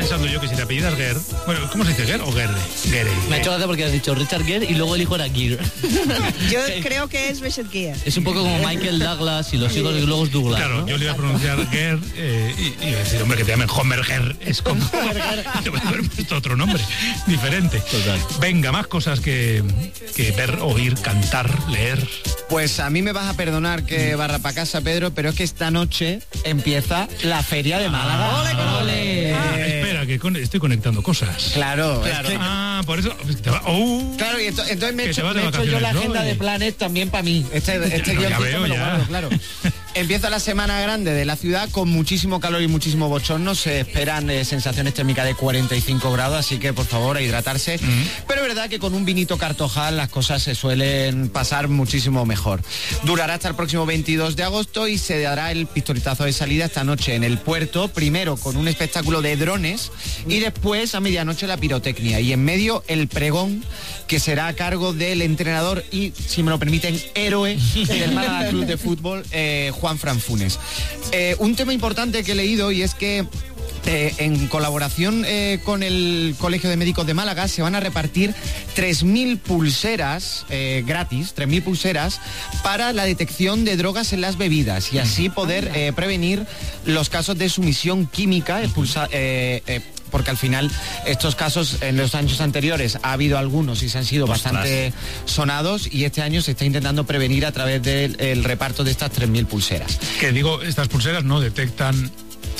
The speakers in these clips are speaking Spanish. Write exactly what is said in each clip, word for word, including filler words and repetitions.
pensando yo que si te apellidas Gere, bueno, ¿cómo se dice, Gere o Gere? Gere. Me ha hecho gracia porque has dicho Richard Gere y luego el hijo era Gere. Yo creo que es Richard Gere. Es un poco como Michael Douglas y los hijos y luego es Douglas. Claro, ¿no? yo le iba a pronunciar Gere eh, y, y iba a decir, hombre, que te llamen Homer Gere. Es como... te voy a haber puesto otro nombre diferente. Total. Venga, más cosas que, que ver, oír, cantar, leer. Pues a mí me vas a perdonar que barra para casa, Pedro, pero es que esta noche empieza la Feria de Málaga. ¡Ole, con ole! Ah, espera, que con, estoy conectando cosas. Claro, Claro. es que... Ah, por eso... Te va, oh, Claro, y esto- entonces me he Que hecho, te vas de me he hecho yo la vacaciones, ¿no? agenda Y- de planes también para mí. Este, este Ya, ya guioncito veo, me lo ya. guardo, claro. Empieza la semana grande de la ciudad con muchísimo calor y muchísimo bochorno. Se esperan eh, sensaciones térmicas de cuarenta y cinco grados, así que por favor a hidratarse. Mm. Pero es verdad que con un vinito cartojal las cosas se suelen pasar muchísimo mejor. Durará hasta el próximo veintidós de agosto y se dará el pistoletazo de salida esta noche en el puerto, primero con un espectáculo de drones y después a medianoche la pirotecnia. Y en medio el pregón, que será a cargo del entrenador y, si me lo permiten, héroe del Málaga Club de Fútbol, eh, Juan Fran Funes. Eh, un tema importante que he leído y es que Eh, en colaboración eh, con el Colegio de Médicos de Málaga se van a repartir tres mil pulseras eh, gratis, tres mil pulseras para la detección de drogas en las bebidas y así poder eh, prevenir los casos de sumisión química expulsa, eh, eh, porque al final estos casos en los años anteriores ha habido algunos y se han sido Ostras. bastante sonados y este año se está intentando prevenir a través del el reparto de estas tres mil pulseras. que digo, estas pulseras no detectan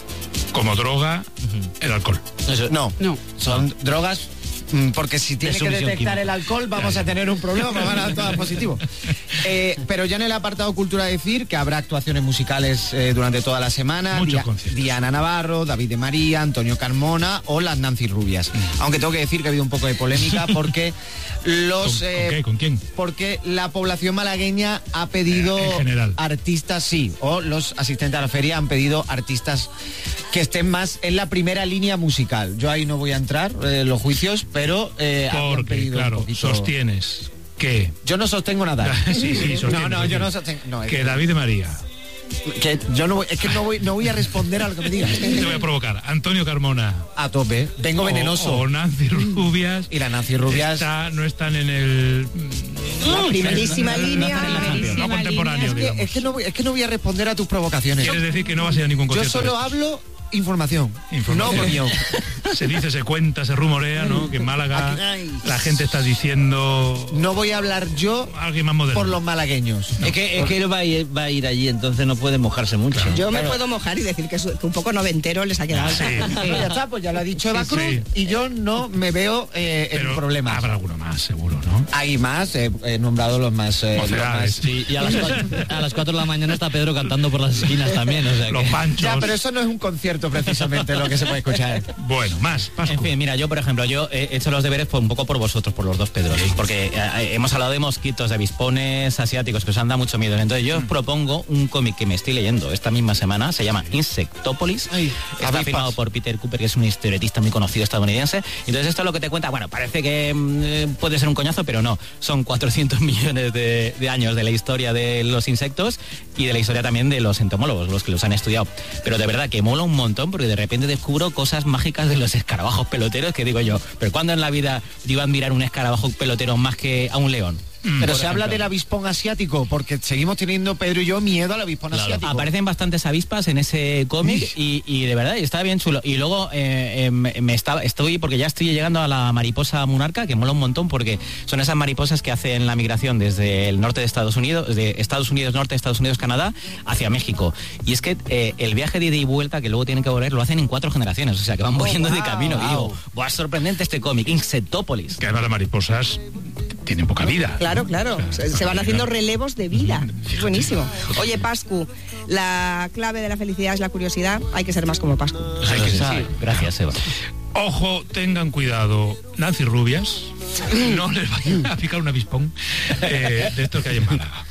como droga el alcohol. Eso- No, No. son drogas, mm, porque si tiene que sumisión detectar química. el alcohol vamos a tener un problema, me van a dar todas positivo. Eh, pero ya en el apartado cultura decir que habrá actuaciones musicales eh, durante toda la semana. Muchos Dia- conciertos. Diana Navarro, David de María, Antonio Carmona o las Nancy Rubias. Aunque tengo que decir que ha habido un poco de polémica porque los... ¿Con, eh, con qué? ¿Con quién? porque la población malagueña ha pedido En general. artistas, sí, o los asistentes a la feria han pedido artistas que estén más en la primera línea musical. Yo ahí no voy a entrar en los juicios, pero eh, habían Porque, pedido un claro, poquito... sostienes que... Yo no sostengo nada. sí, sí, sostienes. No, no, yo no sostienes. sostengo... No, es Que que, David de María... que yo no voy, es que no voy, no voy a responder a lo que me digas. Te voy a provocar. Antonio Carmona. A tope. Vengo venenoso. O, o Nancy Rubias. Y la Nancy Rubias... Está, no están en el... La primerísima en la- línea. en la Champions, no contemporáneo, es, que, digamos. es, que no voy, es que no voy a responder a tus provocaciones. Quieres decir que no vas a ir a ningún Yo concierto. solo hablo información. Información. No opinión. Se dice, se cuenta, se rumorea, ¿no? Que en Málaga Ay. la gente está diciendo... No voy a hablar yo Alguien más moderno. por los malagueños. Es que, es que él va a, ir, va a ir allí, entonces no puede mojarse mucho. Yo me puedo mojar y decir que, es- que un poco noventero les ha quedado. Sí. Ya está, pues ya lo ha dicho Eva Sí, Cruz sí. y yo no me veo eh, Pero en problemas. habrá alguno más, seguro, ¿no? Hay más, eh, he nombrado los más... eh, los Mocedades. más- Sí, y a las, cuatro, a las cuatro de la mañana está Pedro cantando por las esquinas también, o sea que... Los panchos. Ya, pero eso no es un concierto precisamente lo que se puede escuchar. Bueno, más, Pascu. En fin, mira, yo por ejemplo, yo he hecho los deberes por, un poco por vosotros, por los dos Pedros, porque eh, hemos hablado de mosquitos, de avispones asiáticos que os han dado mucho miedo. Entonces yo os propongo un cómic que me estoy leyendo esta misma semana, se llama Insectópolis. Ay, Está avispas. firmado por Peter Cooper, que es un historietista muy conocido estadounidense. Entonces esto es lo que te cuenta, bueno, parece que mm, eh, puede ser un coñazo, pero no. Son cuatrocientos millones de, de años de la historia de los insectos y de la historia también de los entomólogos, los que los han estudiado. Pero de verdad que mola un montón porque de repente descubro cosas mágicas de los escarabajos peloteros que digo yo, pero ¿cuándo en la vida yo iba a admirar un escarabajo pelotero más que a un león? Pero Por se habla ejemplo. del avispón asiático, porque seguimos teniendo, Pedro y yo, miedo al avispón Claro, asiático. aparecen bastantes avispas en ese cómic y, y de verdad y está bien chulo. Y luego eh, eh, me me estaba, estoy, porque ya estoy llegando a la mariposa monarca, que mola un montón porque son esas mariposas que hacen la migración desde el norte de Estados Unidos, de Estados Unidos, norte de Estados Unidos, Canadá, hacia México. Y es que eh, el viaje de ida y vuelta, que luego tienen que volver, lo hacen en cuatro generaciones, o sea que van volviendo de wow. camino. Y digo, ¡buah, sorprendente este cómic! Insectópolis. Que además las mariposas tienen poca vida. Claro, claro. O sea, Se, se van claro. haciendo relevos de vida. Fíjate. Es buenísimo. Oye, Pascu, la clave de la felicidad es la curiosidad. Hay que ser más como Pascu. Hay que ser. Gracias, Eva. Ojo, tengan cuidado, Nancy Rubias, no les vaya a picar un avispón eh, de estos que hay en Málaga.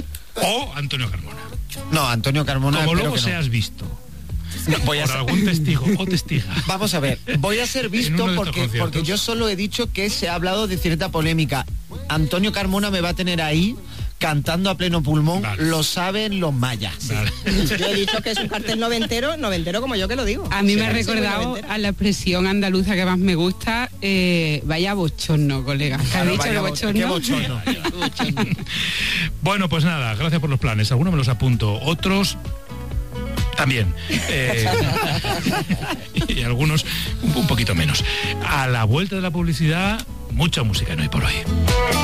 O Antonio Carmona. No, Antonio Carmona, Como espero luego que no. seas visto No, voy a por ser- algún testigo o testiga. Vamos a ver, voy a ser En visto uno de estos porque, conciertos. porque yo solo he dicho que se ha hablado de cierta polémica. Antonio Carmona me va a tener ahí cantando a pleno pulmón, Vale. lo saben los mayas. Vale. Yo he dicho que es un cartel noventero, noventero como yo que lo digo. A mí Sí, me ha sí, muy recordado noventero. a la expresión andaluza que más me gusta, eh, vaya bochorno, colega. ¿Qué has Claro, dicho de vaya bo- bochorno? qué bochorno. Bueno, pues nada, gracias por los planes. Algunos me los apunto, otros también. Eh, y algunos un, un poquito menos. A la vuelta de la publicidad, mucha música no hay por hoy.